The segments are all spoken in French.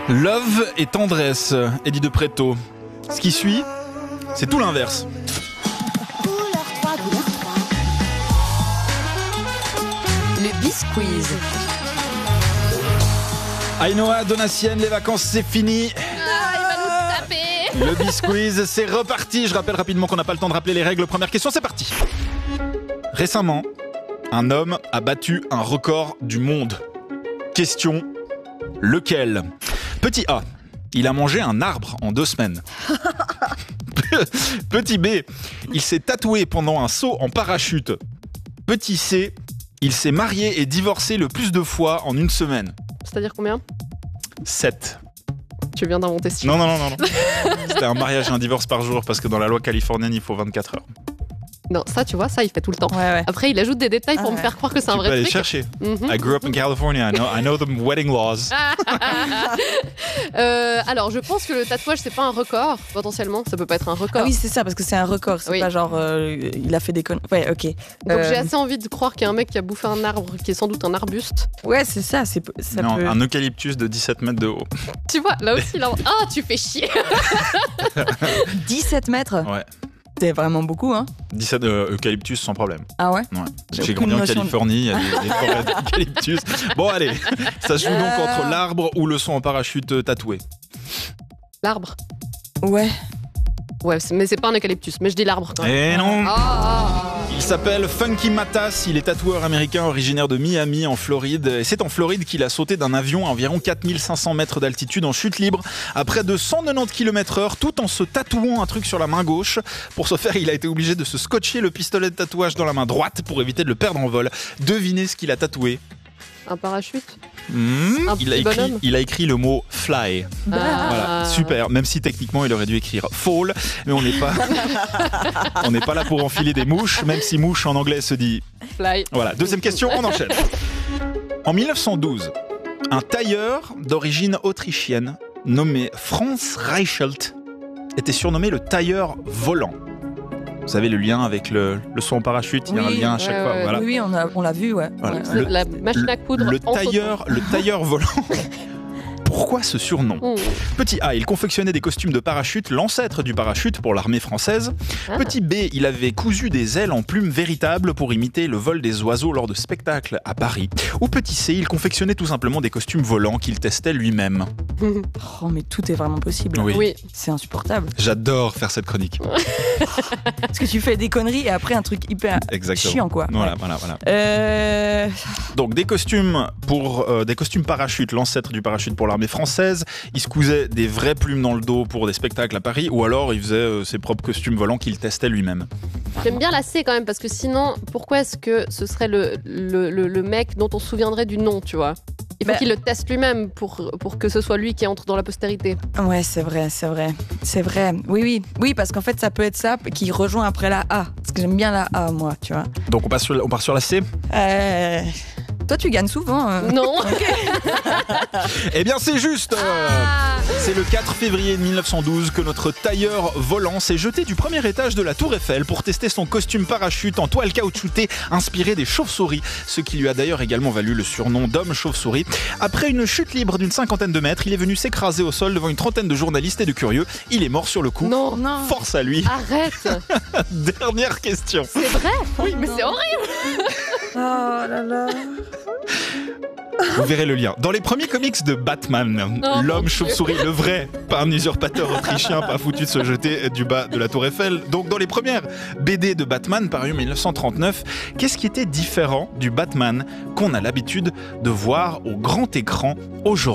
Love et tendresse, Eddie de Pretto. Ce qui suit, c'est tout l'inverse. Le Bisquiz. Ainoa, Donatienne, les vacances c'est fini. Il va nous taper. Le Bisquiz, c'est reparti. Je rappelle rapidement qu'on n'a pas le temps de rappeler les règles. Première question, c'est parti. Récemment, un homme a battu un record du monde. Question, lequel ? Petit A, il a mangé un arbre en 2 semaines. Petit B, il s'est tatoué pendant un saut en parachute. Petit C, il s'est marié et divorcé le plus de fois en 1 semaine. C'est-à-dire combien ? 7. Tu viens d'inventer ce Non. C'était un mariage et un divorce par jour parce que dans la loi californienne, il faut 24 heures. Non, ça, tu vois, ça, il fait tout le temps. Ouais. Après, il ajoute des détails pour me faire croire que c'est un Tu peux vrai aller truc. chercher. Mhm. I grew up in California. I know the wedding laws. Alors, je pense que le tatouage, c'est pas un record, potentiellement. Ça peut pas être un record. Ah oui, c'est ça, parce que c'est un record. C'est Oui. pas genre, il a fait des connes. Ouais, ok. Donc, j'ai assez envie de croire qu'il y a un mec qui a bouffé un arbre, qui est sans doute un arbuste. Ouais, c'est ça. Ça Non, peut... un eucalyptus de 17 mètres de haut. Tu vois, là aussi, là. Ah, tu fais chier. 17 mètres. Ouais. C'est vraiment beaucoup, hein. 17 eucalyptus sans problème. Ah ouais. Ouais. J'ai J'ai aucune grandi en notion de- Californie, il y a des forêts d'eucalyptus. Bon, allez, ça se joue donc entre l'arbre ou le saut en parachute tatoué. L'arbre. Ouais. Ouais, mais c'est pas un eucalyptus, mais je dis l'arbre quand même. Eh non. Ah. Il s'appelle Funky Matas, il est tatoueur américain originaire de Miami en Floride. Et c'est en Floride qu'il a sauté d'un avion à environ 4500 mètres d'altitude en chute libre à près de 190 km/h tout en se tatouant un truc sur la main gauche. Pour ce faire, il a été obligé de se scotcher le pistolet de tatouage dans la main droite pour éviter de le perdre en vol. Devinez ce qu'il a tatoué. Un parachute. Il Un a petit écrit, bonhomme. il a écrit le mot fly. Ah. Voilà, super. Même si techniquement il aurait dû écrire fall, mais on n'est pas là pour enfiler des mouches, même si mouche en anglais se dit. Fly. Voilà. Deuxième question, on enchaîne. En 1912, un tailleur d'origine autrichienne nommé Franz Reichelt était surnommé le tailleur volant. Vous savez le lien avec le saut en parachute, il y a un Oui, lien à chaque ouais, fois. ouais. Voilà. Oui, on l'a vu, ouais. Voilà. Ouais. C'est la machine à coudre. Le en tailleur volant. Pourquoi ce surnom ? sautant. Petit A, il confectionnait des costumes de parachute, l'ancêtre du parachute pour l'armée française. Ah. Petit B, il avait cousu des ailes en plumes véritables pour imiter le vol des oiseaux lors de spectacles à Paris. Ou petit C, il confectionnait tout simplement des costumes volants qu'il testait lui-même. Oh, mais tout est vraiment possible. Oui. Oui. C'est insupportable. J'adore faire cette chronique. Parce que tu fais des conneries et après un truc hyper Exactement. chiant, quoi. Voilà, Ouais. voilà. Donc des costumes parachute, l'ancêtre du parachute pour l'armée française. Il se cousait des vraies plumes dans le dos pour des spectacles à Paris, ou alors il faisait ses propres costumes volants qu'il testait lui-même. J'aime bien la C quand même, parce que sinon, pourquoi est-ce que ce serait le mec dont on se souviendrait du nom, tu vois ? Il faut Bah- qu'il le teste lui-même pour que ce soit lui qui entre dans la postérité. Ouais, c'est vrai. Oui, parce qu'en fait, ça peut être ça qui rejoint après la A. Parce que j'aime bien la A, moi, tu vois. Donc on part sur la C. Toi, tu gagnes souvent. Non. Eh bien c'est juste. C'est le 4 février 1912 que notre tailleur volant s'est jeté du premier étage de la Tour Eiffel pour tester son costume parachute en toile caoutchoutée inspiré des chauves-souris, ce qui lui a d'ailleurs également valu le surnom d'homme chauve-souris. Après une chute libre d'une 50aine de mètres, il est venu s'écraser au sol devant une trentaine de journalistes et de curieux. Il est mort sur le coup. Non. Non. Force à lui. Arrête. Dernière question. C'est vrai. Oui, mais c'est horrible. Oh là là. Vous verrez le lien. Dans les premiers comics de Batman, Oh, mon l'homme Dieu. chauve-souris, le vrai, pas un usurpateur autrichien, pas foutu de se jeter du bas de la Tour Eiffel. Donc dans les premières BD de Batman parues en 1939, qu'est-ce qui était différent du Batman qu'on a l'habitude de voir au grand écran aujourd'hui ?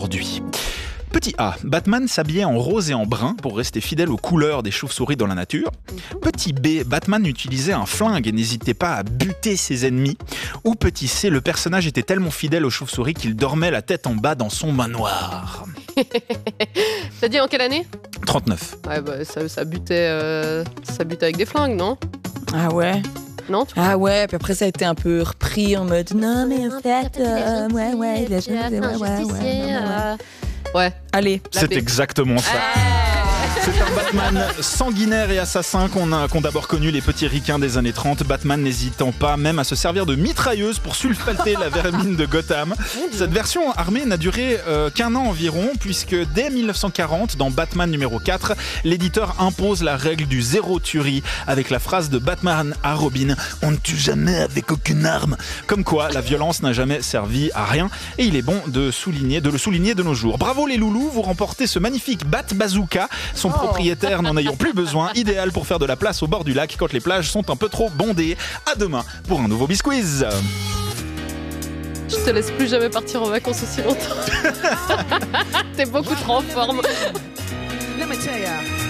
Petit A, Batman s'habillait en rose et en brun pour rester fidèle aux couleurs des chauves-souris dans la nature. Petit B, Batman utilisait un flingue et n'hésitait pas à buter ses ennemis. Ou petit C, le personnage était tellement fidèle aux chauves-souris qu'il dormait la tête en bas dans son manoir. T'as dit en quelle année ? 39. Ouais, bah ça butait avec des flingues, non ? Ah ouais. Non ? Ah ouais, puis après ça a été un peu repris en mode non mais en fait, ouais, les gens, ouais. Ouais. Allez. La C'est B. exactement ça. C'est un Batman sanguinaire et assassin qu'ont d'abord connu les petits ricains des années 30. Batman n'hésitant pas même à se servir de mitrailleuses pour sulfater la vermine de Gotham. Cette version armée n'a duré qu'un an environ, puisque dès 1940, dans Batman numéro 4, l'éditeur impose la règle du zéro tuerie avec la phrase de Batman à Robin « On ne tue jamais avec aucune arme ». Comme quoi, la violence n'a jamais servi à rien et il est bon de le souligner de nos jours. Bravo les loulous, vous remportez ce magnifique Bat Bazooka, son propriétaire n'en ayant plus besoin, idéal pour faire de la place au bord du lac quand les plages sont un peu trop bondées. À demain pour un nouveau Bisquiz. Je te laisse plus jamais partir en vacances aussi longtemps. T'es beaucoup trop en forme. Let me tell ya.